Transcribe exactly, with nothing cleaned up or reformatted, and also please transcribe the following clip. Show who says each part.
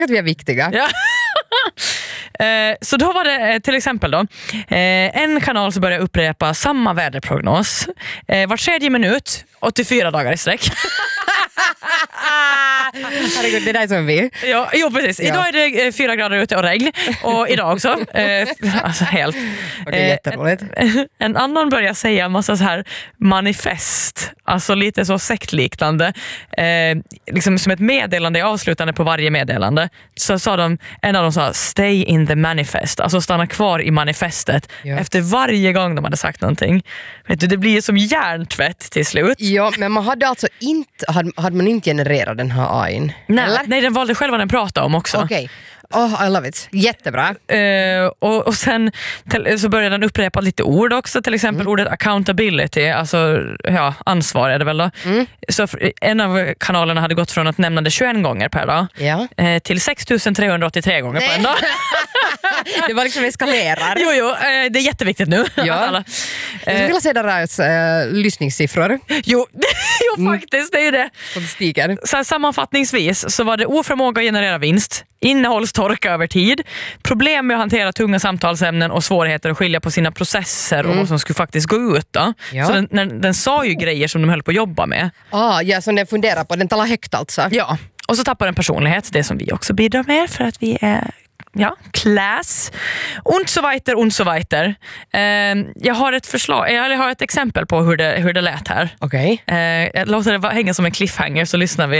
Speaker 1: Att vi är viktiga.
Speaker 2: Ja. eh, så då var det eh, till exempel då eh, en kanal som började upprepa samma väderprognos eh, var tredje minut, åttiofyra dagar i sträck.
Speaker 1: Herregud, det där är som vi.
Speaker 2: Ja, jo, precis. Ja. Idag är det eh, fyra grader ute och regn. Och idag också. Eh, alltså helt.
Speaker 1: Okay, eh, jätteroligt.
Speaker 2: En, en annan börjar säga en massa så här manifest. Alltså lite så sektliknande. Eh, liksom som ett meddelande i avslutande på varje meddelande. Så sa de, en av dem sa stay in the manifest. Alltså stanna kvar i manifestet. Ja. Efter varje gång de hade sagt någonting. Vet du, det blir som hjärntvätt till slut.
Speaker 1: Ja, men man hade alltså inte, hade, hade man inte genererat den här A I:n?
Speaker 2: Nej, nej, den valde själv vad den pratade om också.
Speaker 1: Okej. Okay. Oh, I love it. Jättebra.
Speaker 2: Uh, och, och sen till, så började den upprepa lite ord också. Till exempel mm. ordet accountability. Alltså ja, ansvar är det väl då. Mm. Så en av kanalerna hade gått från att nämna det tjugoen gånger per dag
Speaker 1: ja.
Speaker 2: uh, till sex tusen trehundraåttiotre gånger Nej. på en dag.
Speaker 1: Det var liksom eskalerar.
Speaker 2: Jo, jo, uh, det är jätteviktigt nu.
Speaker 1: Ja. Alla, uh, jag skulle vilja se deras uh, lyssningssiffror.
Speaker 2: Jo, jo faktiskt, det är ju det.
Speaker 1: Statistiken.
Speaker 2: Så här, sammanfattningsvis så var det oförmåga att generera vinst, innehållstorka över tid, problem med att hantera tunga samtalsämnen och svårigheter att skilja på sina processer mm. och vad som skulle faktiskt gå ut då. Ja. Så den, den, den sa ju grejer som de höll på att jobba med.
Speaker 1: Ah, ja, som den funderar på. Den talar högt alltså.
Speaker 2: Ja, och så tappar den personlighet, det som vi också bidrar med för att vi är ja, class. Und so weiter, und so weiter. Eh, jag har ett förslag, jag har ett exempel på hur det, hur det lät här.
Speaker 1: Okej.
Speaker 2: Okay. Eh, jag låter det hänga som en cliffhanger så lyssnar vi